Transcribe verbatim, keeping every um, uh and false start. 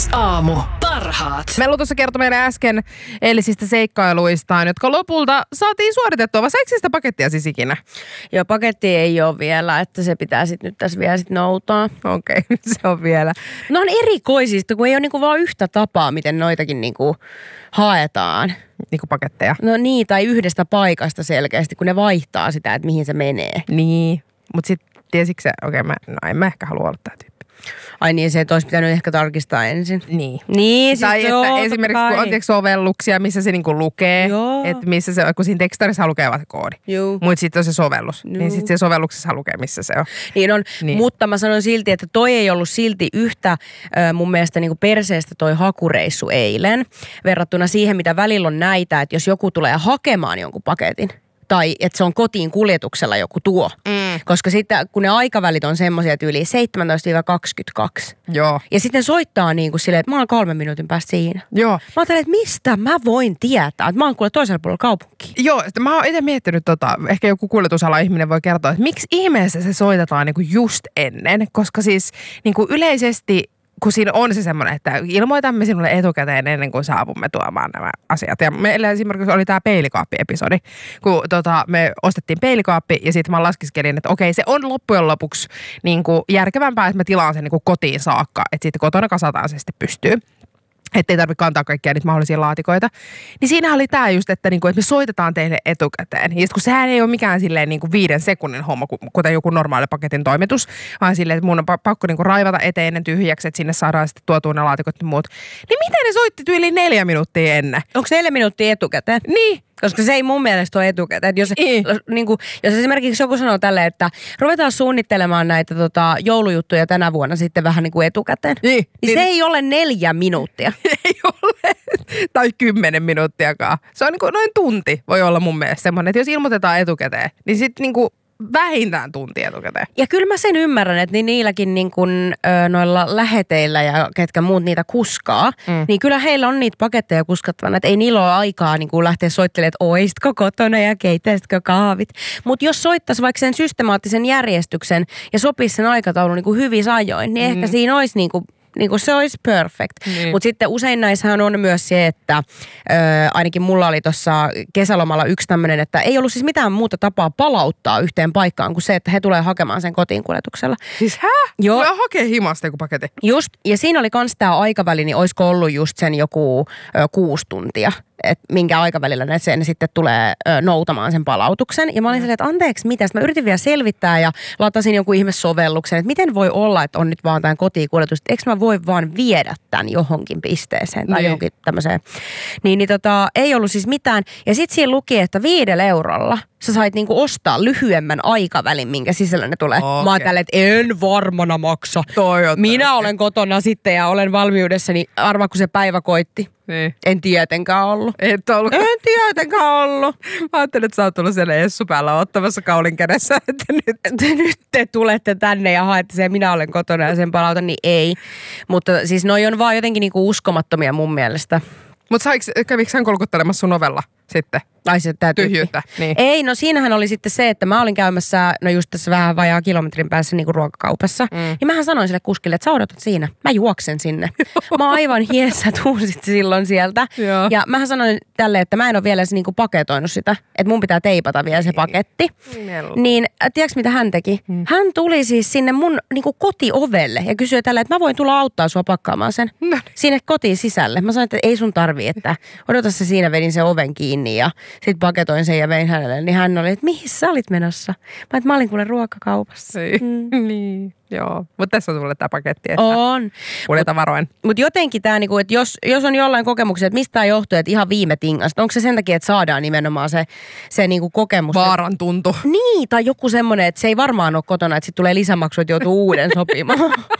Aamu. Parhaat. Mellu tuossa kertoi meille äsken eilisistä seikkailuistaan, jotka lopulta saatiin suoritettua. Vai saiko sitä pakettia siis ikinä? Joo, paketti ei ole vielä, että se pitää sitten nyt tässä vielä sit noutaa. Okei, okay, se on vielä. No on erikoisista, kun ei ole niinku vaan yhtä tapaa, miten noitakin niinku haetaan. Niinku paketteja. No niin, tai yhdestä paikasta selkeästi, kun ne vaihtaa sitä, että mihin se menee. Niin, mutta sitten tiesitkö se, okei, okay, no en mä ehkä halua olla tää tyyppi. Ai niin, se, että olisi pitänyt ehkä tarkistaa ensin. Niin. Niin, siis tai joo, että esimerkiksi kun on sovelluksia, missä se niinku lukee, että missä se on, kun siinä tekstaarissa lukee vaan se koodi. Mutta sitten on se sovellus, Juu. niin sitten se sovelluksessa lukee, missä se on. Niin on, niin. Mutta mä sanon silti, että toi ei ollut silti yhtä äh, mun mielestä niinku perseestä toi hakureissu eilen, verrattuna siihen, mitä välillä on näitä, että jos joku tulee hakemaan jonkun paketin, tai että se on kotiin kuljetuksella joku tuo. Mm. Koska sitten, kun ne aikavälit on semmoisia tyyliä seitsemäntoista kaksikymmentäkaksi. Joo. Ja sitten soittaa niin kuin silleen, että mä oon kolmen minuutin päästä siinä. Joo. Mä ajattelen, että mistä mä voin tietää, että mä oon kuule toisella puolella kaupunkiin. Joo, mä oon itse miettinyt tota, ehkä joku kuljetusala ihminen voi kertoa, että miksi ihmeessä se soitetaan niin kuin just ennen. Koska siis niin kuin yleisesti, kun siinä on se semmoinen, että ilmoitamme sinulle etukäteen ennen kuin saavumme tuomaan nämä asiat. Ja meillä esimerkiksi oli tämä peilikaappi-episodi, kun tota, me ostettiin peilikaappi ja sitten mä laskiskelin, että okei, se on loppujen lopuksi niin kuin järkevämpää, että mä tilaan sen niin kuin kotiin saakka, että sitten kotona kasataan se sitten pystyy. Että ei tarvitse kantaa kaikkia niitä mahdollisia laatikoita. Niin siinä oli tämä just, että, niinku, että me soitetaan teille etukäteen. Ja sitten kun sehän ei ole mikään silleen niinku viiden sekunnin homma, kuten joku normaali paketin toimitus, vaan silleen, että mun on pakko niinku raivata eteinen tyhjäksi, että sinne saadaan sitten tuotua ne laatikot ja muut. Niin miten ne soitti tyyliin neljä minuuttia ennen? Onko neljä minuuttia etukäteen? Niin. Koska se ei mun mielestä ole etukäteen. Jos, niin kuin, jos esimerkiksi joku sanoo tälleen, että ruvetaan suunnittelemaan näitä tota, joulujuttuja tänä vuonna sitten vähän niin kuin etukäteen, niin, niin, niin se ei ole neljä minuuttia. Ei ole. Tai kymmenen minuuttiakaan. Se on niin kuin noin tunti voi olla mun mielestä semmoinen, että jos ilmoitetaan etukäteen, niin sitten niin kuin vähintään tunti etukäteen. Ja kyllä mä sen ymmärrän, että niin niilläkin niin kuin, ö, noilla läheteillä ja ketkä muut niitä kuskaa, mm. niin kyllä heillä on niitä paketteja kuskattavana, että ei niillä ole aikaa niin kuin lähteä soittelemaan, että oistko kotona ja keitäisitkö kahvit. Mutta jos soittaisi vaikka sen systemaattisen järjestyksen ja sopisi sen aikataulun niin kuin hyvissä ajoin, niin mm. ehkä siinä olisi niin kuin niin kuin se olisi perfect. Niin. Mutta sitten usein näissähän on myös se, että ö, ainakin mulla oli tuossa kesälomalla yksi tämmöinen, että ei ollut siis mitään muuta tapaa palauttaa yhteen paikkaan kuin se, että he tulee hakemaan sen kotiin kuljetuksella. Siis hä? Joo. Tulee hakea himasta joku paketti. Just, ja siinä oli kans tää aikaväli, niin olisiko ollut just sen joku ö, kuusi tuntia. Että minkä aikavälillä ne sen sitten tulee ö, noutamaan sen palautuksen. Ja mä olin silleen, että anteeksi, mitä? Sitten mä yritin vielä selvittää ja latasin jonkun ihme sovelluksen, että miten voi olla, että on nyt vaan tämän kotiinkuljetus. Eikö mä voi vaan viedä tämän johonkin pisteeseen tai niin. johonkin tämmöiseen. Niin, niin tota, ei ollut siis mitään. Ja sitten siinä luki, että viidellä eurolla sä sait niinku ostaa lyhyemmän aikavälin, minkä sisällä ne tulee. Okay. Mä oon tällä, että en varmana maksa. Minä olen kotona sitten ja olen valmiudessa, niin arvaa kun se päivä koitti. Niin. En tietenkään ollut. Et ollut. En tietenkään ollut. Mä ajattelin, että sä oot tullut siellä Essu päällä ottamassa kaulin kädessä, että nyt. Te, nyt te tulette tänne ja haette sen, minä olen kotona ja sen palautan, niin ei. Mutta siis noi on vaan jotenkin niinku uskomattomia mun mielestä. Mutta kävikö hän kolkuttelemassa sun ovella sitten? Ai se tää tyhjyyttä. Niin. Ei, no siinähän oli sitten se, että mä olin käymässä, no just tässä vähän vajaa kilometrin päässä niinku ruokakaupassa. Mm. Niin mähän sanoin sille kuskille, että sä odotat siinä. Mä juoksen sinne. Mä oon aivan hiessä, tuusit silloin sieltä. Joo. Ja mähän sanoin tälle, että mä en ole vielä se niinku paketoinut sitä. Että mun pitää teipata vielä se paketti. Mello. Niin, tiedätkö mitä hän teki? Mm. Hän tuli siis sinne mun niinku kotiovelle ja kysyi tälle, että mä voin tulla auttaa sua pakkaamaan sen. No. Sinne kotiin sisälle. Mä sanoin, että ei sun tarvii, että odota se siinä, vedin sen oven kiinni ja sitten paketoin sen ja vein hänelle, niin hän oli, että mihin sä olit menossa? Mä, että mä olin kuule ruokakaupassa. Mm. Niin, joo. Mutta tässä on sulle tämä paketti, että on. kuljeta varoen. Mutta mut jotenkin tämä, niinku, että jos, jos on jollain kokemuksia, että mistä tämä johtuu, että ihan viime tingasta, onko se sen takia, että saadaan nimenomaan se, se niinku kokemus? Vaaran tuntu. Niin, tai joku semmoinen, että se ei varmaan ole kotona, että sitten tulee lisämaksu, että joutuu uuden sopimaan.